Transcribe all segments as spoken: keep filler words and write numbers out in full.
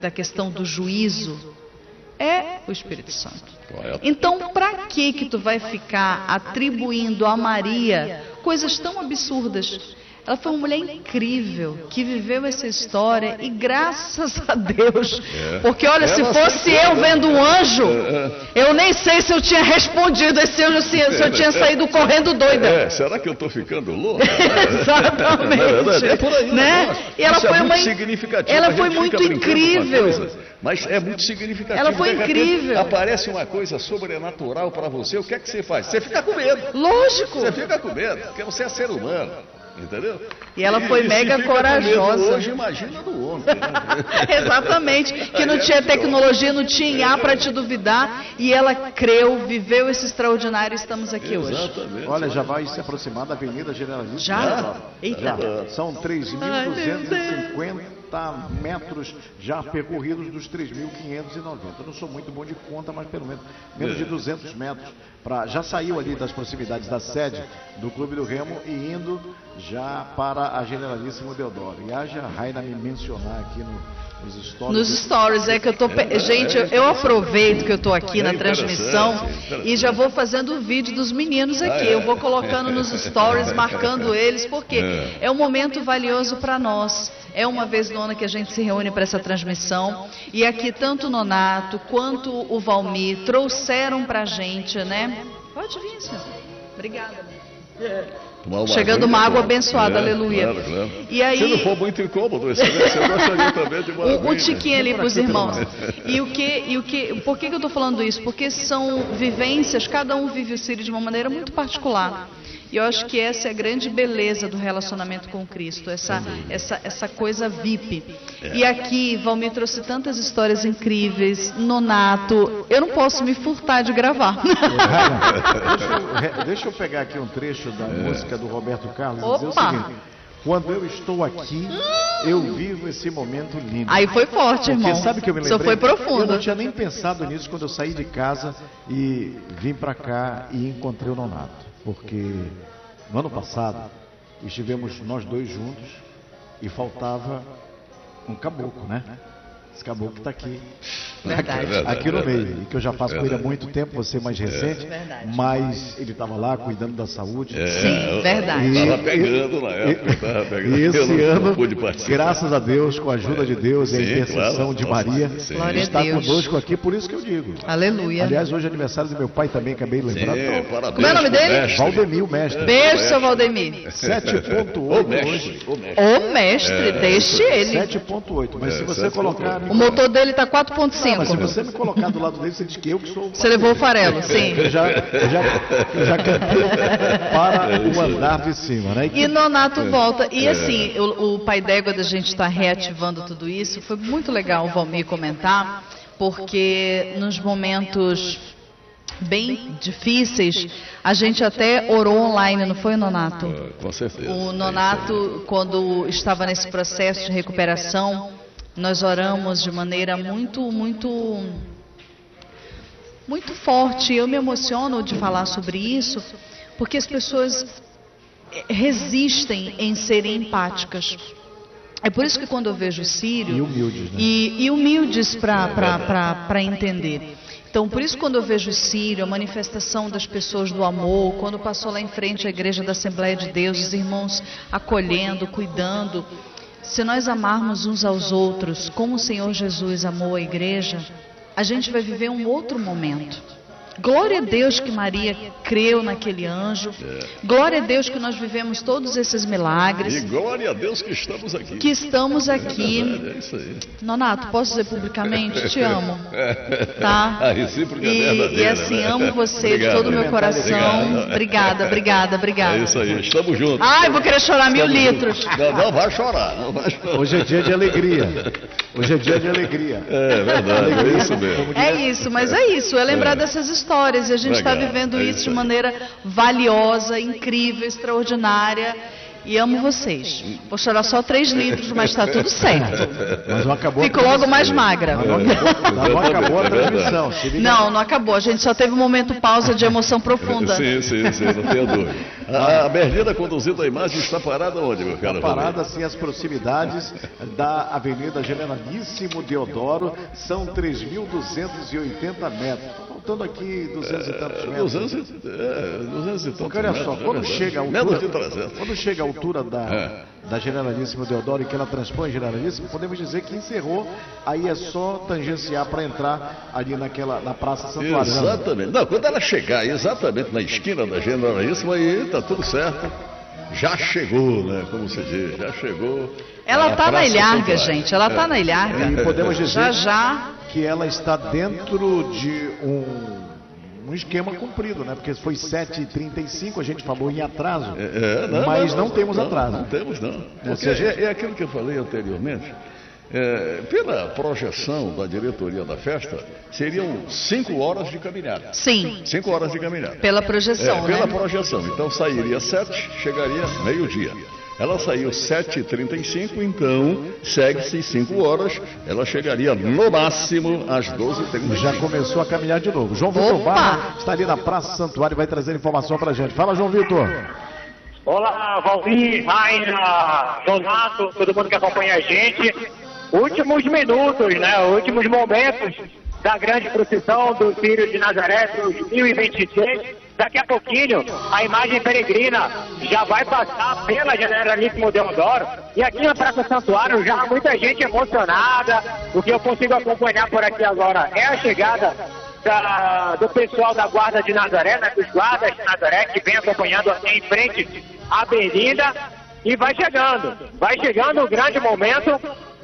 da questão do juízo é o Espírito Santo. Então, para que que tu vai ficar atribuindo a Maria coisas tão absurdas? Ela foi uma mulher incrível, que viveu essa história e graças a Deus, é. porque olha, ela se fosse eu vendo um anjo, eu nem sei se eu tinha respondido esse anjo, se, se eu tinha saído correndo doida. É, será que eu estou ficando louca? Exatamente. É por aí, né? E ela Isso foi é muito uma, significativo. ela foi muito incrível. Coisa, mas é muito significativo. Ela foi incrível. Aparece uma coisa sobrenatural para você, o que é que você faz? Você fica com medo. Lógico. Você fica com medo, porque você é ser humano. Entendeu? E ela foi e, mega e corajosa. Hoje imagina do ontem. Né? Exatamente, que não tinha tecnologia, não tinha I A para te duvidar, e ela creu, viveu esse extraordinário, e estamos aqui Exatamente. hoje. Olha, já vai se aproximar da Avenida Generalista. Já? Eita. Já. São três mil duzentos e cinquenta metros já percorridos dos três mil quinhentos e noventa. Eu não sou muito bom de conta, mas pelo menos menos de duzentos metros. Pra, já saiu ali das proximidades da sede do Clube do Remo e indo já para a Generalíssimo Deodoro. E haja Raina me mencionar aqui no, nos stories. Nos stories, é que eu tô... Gente, eu, eu aproveito que eu tô aqui na transmissão e já vou fazendo o vídeo dos meninos aqui. Eu vou colocando nos stories, marcando eles, porque é um momento valioso para nós. É uma vez no ano que a gente se reúne para essa transmissão. E aqui tanto o Nonato quanto o Valmir trouxeram para a gente, né? Pode vir, senhor. Obrigada. Uma Chegando uma água abençoada, é, aleluia. Claro, claro. E aí, se não for muito incômodo, excelência, eu gostaria também de uma o, o tiquinho ali para os irmãos. E o que, e o que, por que, que eu estou falando isso? Porque são vivências, cada um vive o Sírio de uma maneira muito particular. E eu acho que essa é a grande beleza do relacionamento com Cristo, essa, essa, essa coisa V I P. E aqui, Valmir trouxe tantas histórias incríveis, Nonato, eu não posso me furtar de gravar. deixa, eu, deixa eu pegar aqui um trecho da é. música do Roberto Carlos e dizer o seguinte: quando eu estou aqui, eu vivo esse momento lindo. Aí foi forte, irmão. Porque sabe que eu me lembrei? Só foi profundo. Eu não tinha nem pensado nisso quando eu saí de casa e vim para cá e encontrei o Nonato. Porque no ano passado estivemos nós dois juntos e faltava um caboclo, né? Esse caboclo que está aqui. Verdade. Aqui, aqui no meio, e que eu já faço com ele há muito tempo, você mais recente, é. mas ele estava lá cuidando da saúde. É, Sim, verdade. Estava pegando na época, tava pegando. E esse eu ano, graças a Deus, com a ajuda de Deus e a Sim, intercessão claro. de Maria, Sim. está conosco aqui, por isso que eu digo. Aleluia. Aliás, hoje é aniversário do meu pai também, acabei de lembrar. Sim, parabéns, como é o nome dele? Mestre. Valdemir, o mestre. Beijo, seu Valdemir. sete ponto O oito mestre. hoje. O mestre. O mestre, É, deixe ele. sete ponto oito, mas É, se você sete ponto oito. colocar... O motor dele está quatro ponto cinco. Mas se você me colocar do lado dele, você diz que eu que sou... Você levou o farelo, sim. Eu já, eu já, eu já cantei para o andar de cima, né? E Nonato volta. E assim, o, o pai d'égua da gente está reativando tudo isso. Foi muito legal o Valmir comentar, porque nos momentos bem difíceis, a gente até orou online, não foi, Nonato? Com certeza. O Nonato, quando estava nesse processo de recuperação, nós oramos de maneira muito, muito, muito forte. Eu me emociono de falar sobre isso, porque as pessoas resistem em serem empáticas. É por isso que quando eu vejo o Sírio... E humildes, né? E, e humildes para entender. Então, por isso quando eu vejo o Sírio, a manifestação das pessoas do amor, quando passou lá em frente a igreja da Assembleia de Deus, os irmãos acolhendo, cuidando... Se nós amarmos uns aos outros como o Senhor Jesus amou a igreja, a gente vai viver um outro momento. Glória a Deus que Maria creu naquele anjo. Glória a Deus que nós vivemos todos esses milagres. E glória a Deus que estamos aqui. Que estamos aqui. É isso aí. Nonato, posso dizer publicamente? Te amo. Tá? A recíproca é E, verdadeira, e assim, né? amo você Obrigado. de todo o meu coração. Obrigado. Obrigada, obrigada, obrigada. É isso aí, estamos juntos. Ai, vou querer chorar mil Estamos litros. juntos. Não, não vai chorar, não vai chorar. Hoje é dia de alegria. Hoje é dia de alegria. É verdade, é isso mesmo. É isso, mas é isso, é lembrar dessas histórias, e a gente está Legal, vivendo é isso isso de aí. maneira valiosa, incrível, extraordinária, e amo vocês. Vou chorar só três litros, mas está tudo certo. Mas não acabou. Fico logo mais magra. Não, não, não acabou a transmissão. Se liga. Não, não acabou, a gente só teve um momento pausa de emoção profunda. Sim, sim, sim, não tenha dúvida. A, a Bernina conduzindo a imagem está parada onde, meu caro? Está parada, assim, as proximidades da Avenida Generalíssimo Deodoro, são três mil duzentos e oitenta metros. Está faltando aqui duzentos e tantos metros. duzentos, é, duzentos e tantos Porque olha só, metros, quando é chega a menos de altura, trezentos. quando chega a altura da, É. da Generalíssimo Deodoro e que ela transpõe Generalíssimo, podemos dizer que encerrou, aí é só tangenciar para entrar ali naquela, na Praça Santuário. Né? Exatamente. Não, quando ela chegar exatamente na esquina da Generalíssima, aí tá tudo certo. Já chegou, né? Como se diz, já chegou. Ela a tá na Praça Ilharga, Santuário. gente. Ela tá na Ilharga. E podemos dizer Já já. que ela está dentro de um, um esquema cumprido, né? Porque foi sete e trinta e cinco, a gente falou em atraso, É, não, mas não, temos não, atraso. Não temos, não. Porque Ou seja, é, é aquilo que eu falei anteriormente. É, pela projeção da diretoria da festa, seriam cinco horas de caminhada. Sim, Cinco horas de caminhada. pela projeção, É, pela né? projeção. Então sairia sete, chegaria meio-dia. Ela saiu sete e trinta e cinco, então segue-se cinco horas, ela chegaria no máximo às doze e trinta. Já começou a caminhar de novo. João Vitor Opa! Barra está ali na Praça Santuário e vai trazer informação pra gente. Fala, João Vitor. Olá, Valdir, Raina, Donato, todo mundo que acompanha a gente. Últimos minutos, né? Últimos momentos da grande procissão do Círio de Nazaré dois mil e vinte e seis. Daqui a pouquinho, a imagem peregrina já vai passar pela Generalíssimo Deodoro. E aqui na Praça Santuário já há muita gente emocionada. O que eu consigo acompanhar por aqui agora é a chegada Da, do pessoal da Guarda de Nazaré, né, dos guardas de Nazaré, que vem acompanhando aqui em frente à avenida, e vai chegando, vai chegando o grande momento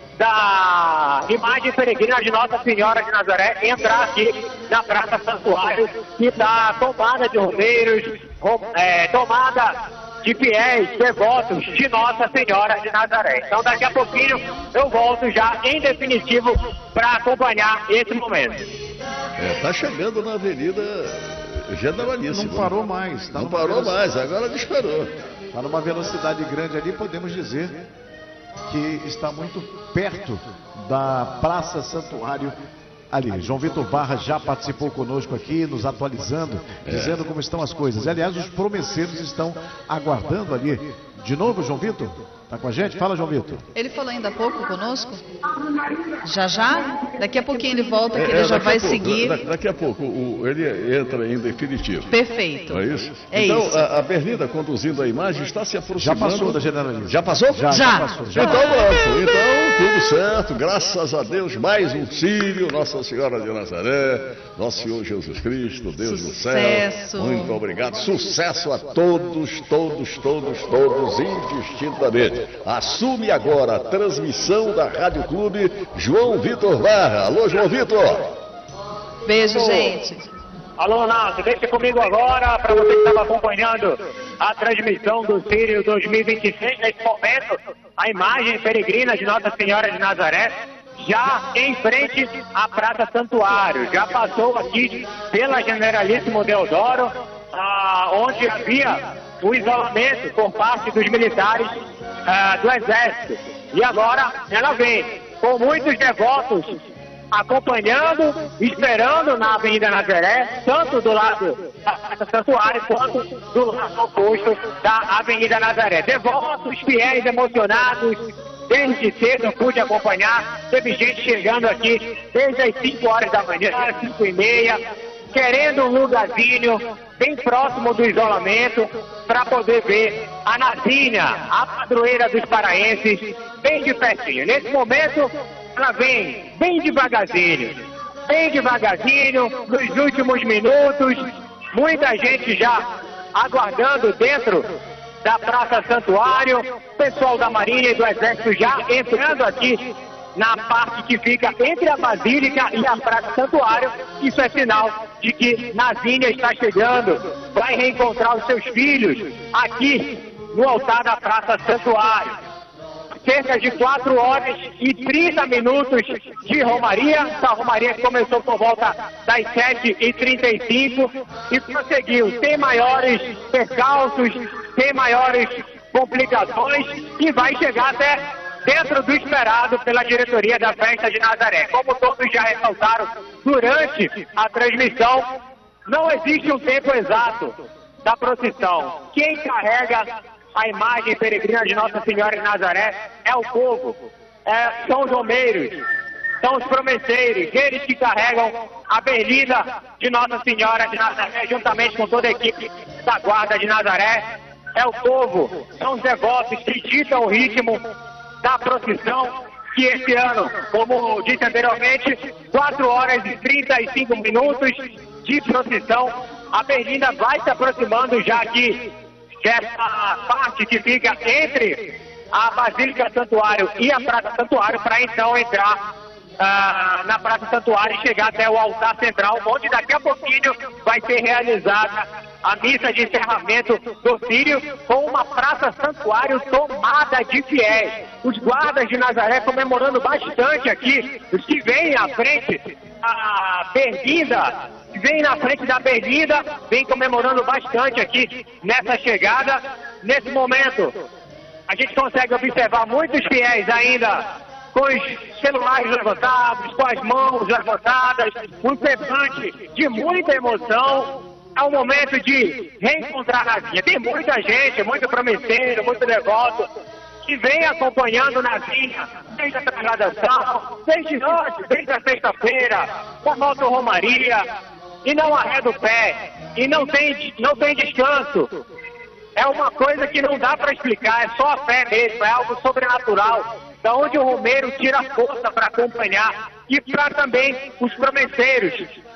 da imagem peregrina de Nossa Senhora de Nazaré entrar aqui na Praça Santuário, que está tomada de romeiros, rom, é, tomada de fiéis, devotos de Nossa Senhora de Nazaré. Então daqui a pouquinho eu volto já em definitivo para acompanhar esse momento. É, tá chegando na Avenida Generalíssima. Não parou mais. Tá Não numa parou velocidade- mais, agora disparou. Está numa velocidade grande ali, podemos dizer que está muito perto da Praça Santuário ali. João Vitor Barra já participou conosco aqui, nos atualizando, dizendo como estão as coisas. Aliás, os promesseiros estão aguardando ali. De novo, João Vitor? Tá com a gente? Fala, João Vitor. Ele falou ainda há pouco conosco? Já já? Daqui a pouquinho ele volta, que É, ele é, já daqui vai a pouco, seguir. da- Daqui a pouco o- ele entra em definitivo. Perfeito. Não é isso? É então, isso. A, a Bernina conduzindo a imagem está se Já aproximando. passou da Generalíssima. Já passou? Já, Já. já passou. Já. Então, pronto. Então, tudo certo. Graças a Deus, mais um Círio, Nossa Senhora de Nazaré, Nosso Senhor Jesus Cristo, Deus do Sucesso. céu. Muito obrigado. Sucesso a todos, todos, todos, todos, indistintamente. Assume agora a transmissão da Rádio Clube João Vitor Barra. Alô, João Vitor. Beijo, gente. Alô, Nato, deixa comigo agora, para você que estava acompanhando a transmissão do Círio dois mil e vinte e seis. Nesse momento, a imagem peregrina de Nossa Senhora de Nazaré, já em frente à Praça Santuário. Já passou aqui pela Generalíssimo Deodoro, ah, onde havia o isolamento por parte dos militares ah, do Exército. E agora ela vem com muitos devotos acompanhando, esperando na Avenida Nazaré, tanto do lado da Praça Santuário quanto do lado oposto da Avenida Nazaré. Devotos, fiéis, emocionados, desde cedo eu pude acompanhar, teve gente chegando aqui desde as cinco horas da manhã, cinco e meia, querendo um lugarzinho bem próximo do isolamento para poder ver a Nazinha, a padroeira dos paraenses, bem de pertinho. Nesse momento, ela vem bem devagarzinho, bem devagarzinho, nos últimos minutos, muita gente já aguardando dentro da Praça Santuário, pessoal da Marinha e do Exército já entrando aqui na parte que fica entre a Basílica e a Praça Santuário. Isso é sinal de que Nazinha está chegando, vai reencontrar os seus filhos aqui no altar da Praça Santuário. Cerca de quatro horas e trinta minutos de romaria. Essa romaria que começou por volta das sete e trinta e cinco e prosseguiu sem maiores percalços, sem maiores complicações e vai chegar até dentro do esperado pela diretoria da Festa de Nazaré. Como todos já ressaltaram durante a transmissão, não existe um tempo exato da procissão. Quem carrega a imagem peregrina de Nossa Senhora de Nazaré é o povo, é, são os romeiros, são os promesseiros, eles que carregam a berlina de Nossa Senhora de Nazaré, juntamente com toda a equipe da Guarda de Nazaré. É o povo, são os devotos que ditam o ritmo da procissão, que esse ano, como disse anteriormente, quatro horas e trinta e cinco minutos de procissão. A berlina vai se aproximando já aqui dessa parte que fica entre a Basílica Santuário e a Praça Santuário, para então entrar ah, na Praça Santuário e chegar até o altar central, onde daqui a pouquinho vai ser realizada a missa de encerramento do Círio, com uma Praça Santuário tomada de fiéis. Os guardas de Nazaré comemorando bastante aqui, os que vêm à frente a berlinda, vem na frente da berlinda, vem comemorando bastante aqui nessa chegada. Nesse momento, a gente consegue observar muitos fiéis ainda com os celulares levantados, com as mãos levantadas, um semblante de muita emoção. É um momento de reencontrar a vinha. Tem muita gente, muito promisseiro, muito devoto, que vem acompanhando na vinha, desde a trasladação, desde antes, desde a sexta-feira, com a nossa romaria, e não arreda o pé, e não tem, não tem descanso. É uma coisa que não dá para explicar, é só a fé mesmo, é algo sobrenatural, da onde o romeiro tira força para acompanhar, e para também os promesseiros,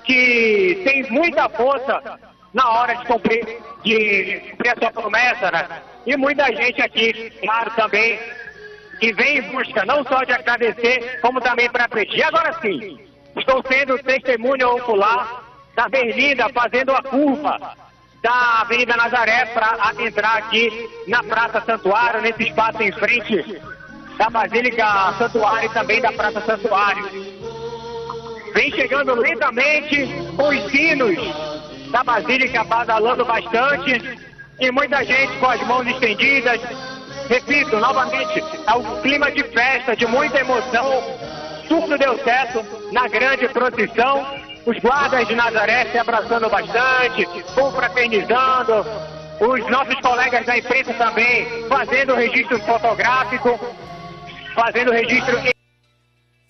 que tem muita força na hora de cumprir, de cumprir a sua promessa, né? E muita gente aqui, claro, também, que vem em busca não só de agradecer, como também para pedir. Agora sim, estou sendo testemunha ocular da berlinda fazendo a curva da Avenida Nazaré para entrar aqui na Praça Santuário, nesse espaço em frente da Basílica Santuário e também da Praça Santuário. Vem chegando lentamente com os sinos da Basílica badalando bastante e muita gente com as mãos estendidas. Repito, novamente, é um clima de festa, de muita emoção. Tudo deu certo na grande procissão. Os guardas de Nazaré se abraçando bastante, confraternizando. Os nossos colegas da imprensa também fazendo registro fotográfico, fazendo registro